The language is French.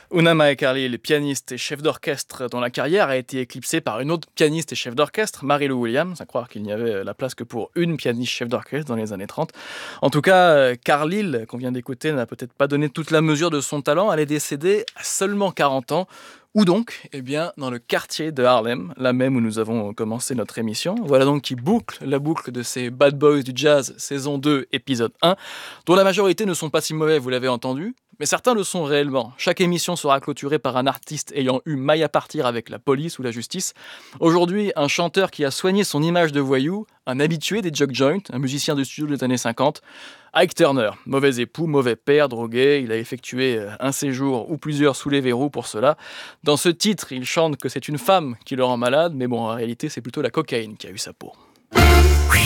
Una Mae Carlile, pianiste et chef d'orchestre dont la carrière a été éclipsée par une autre pianiste et chef d'orchestre, Mary-Lou Williams, à croire qu'il n'y avait la place que pour une pianiste chef d'orchestre dans les années 30. En tout cas, Carlile, qu'on vient d'écouter, n'a peut-être pas donné toute la mesure de son talent. Elle est décédée à seulement 40 ans. Où donc? Eh bien, dans le quartier de Harlem, là même où nous avons commencé notre émission. Voilà donc qui boucle la boucle de ces Bad Boys du Jazz, saison 2, épisode 1, dont la majorité ne sont pas si mauvais, vous l'avez entendu, mais certains le sont réellement. Chaque émission sera clôturée par un artiste ayant eu maille à partir avec la police ou la justice. Aujourd'hui, un chanteur qui a soigné son image de voyou, un habitué des juke joints, un musicien de studio des années 50, Ike Turner, mauvais époux, mauvais père, drogué, il a effectué un séjour ou plusieurs sous les verrous pour cela. Dans ce titre, il chante que c'est une femme qui le rend malade, mais bon, en réalité, c'est plutôt la cocaïne qui a eu sa peau.